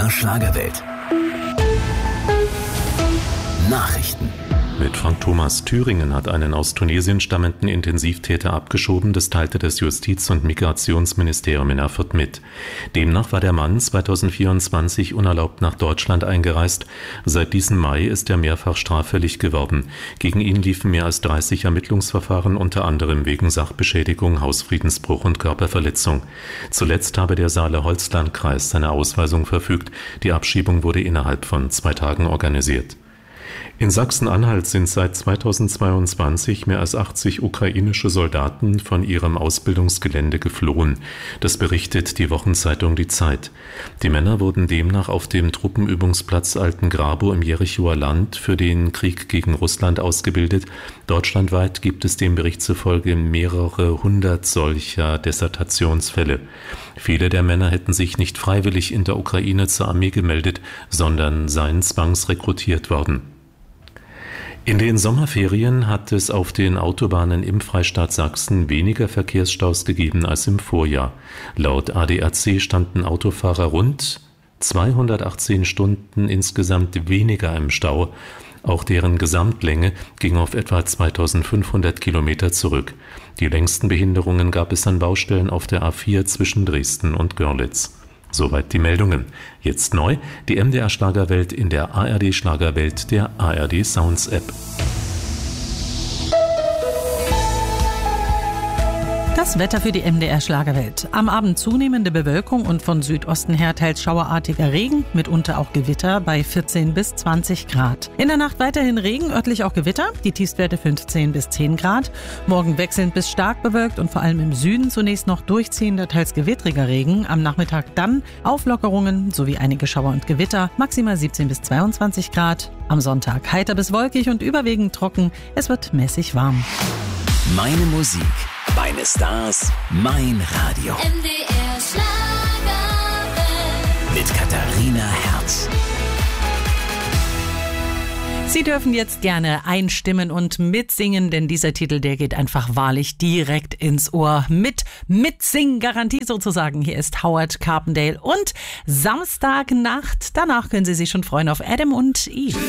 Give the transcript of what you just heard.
MDR Schlagerwelt. Nachrichten. Mit Frank Thomas. Thüringen hat einen aus Tunesien stammenden Intensivtäter abgeschoben, das teilte das Justiz- und Migrationsministerium in Erfurt mit. Demnach war der Mann 2024 unerlaubt nach Deutschland eingereist. Seit diesem Mai ist er mehrfach straffällig geworden. Gegen ihn liefen mehr als 30 Ermittlungsverfahren, unter anderem wegen Sachbeschädigung, Hausfriedensbruch und Körperverletzung. Zuletzt habe der Saale-Holzland-Kreis seine Ausweisung verfügt. Die Abschiebung wurde innerhalb von 2 Tagen organisiert. In Sachsen-Anhalt sind seit 2022 mehr als 80 ukrainische Soldaten von ihrem Ausbildungsgelände geflohen. Das berichtet die Wochenzeitung Die Zeit. Die Männer wurden demnach auf dem Truppenübungsplatz Altengrabow im Jerichoer Land für den Krieg gegen Russland ausgebildet. Deutschlandweit gibt es dem Bericht zufolge mehrere hundert solcher Desertationsfälle. Viele der Männer hätten sich nicht freiwillig in der Ukraine zur Armee gemeldet, sondern seien zwangsrekrutiert worden. In den Sommerferien hat es auf den Autobahnen im Freistaat Sachsen weniger Verkehrsstaus gegeben als im Vorjahr. Laut ADAC standen Autofahrer rund 218 Stunden insgesamt weniger im Stau. Auch deren Gesamtlänge ging auf etwa 2500 Kilometer zurück. Die längsten Behinderungen gab es an Baustellen auf der A4 zwischen Dresden und Görlitz. Soweit die Meldungen. Jetzt neu, die MDR Schlagerwelt in der ARD Schlagerwelt der ARD Sounds App. Das Wetter für die MDR Schlagerwelt. Am Abend zunehmende Bewölkung und von Südosten her teils schauerartiger Regen, mitunter auch Gewitter bei 14 bis 20 Grad. In der Nacht weiterhin Regen, örtlich auch Gewitter, die Tiefstwerte 15 bis 10 Grad. Morgen wechselnd bis stark bewölkt und vor allem im Süden zunächst noch durchziehender, teils gewittriger Regen. Am Nachmittag dann Auflockerungen sowie einige Schauer und Gewitter, maximal 17 bis 22 Grad. Am Sonntag heiter bis wolkig und überwiegend trocken. Es wird mäßig warm. Meine Musik, meine Stars, mein Radio. MDR Schlagerwelt. Mit Katharina Herz. Sie dürfen jetzt gerne einstimmen und mitsingen, denn dieser Titel, der geht einfach wahrlich direkt ins Ohr. Mitsing-Garantie sozusagen. Hier ist Howard Carpendale und Samstagnacht. Danach können Sie sich schon freuen auf Adam und Eve.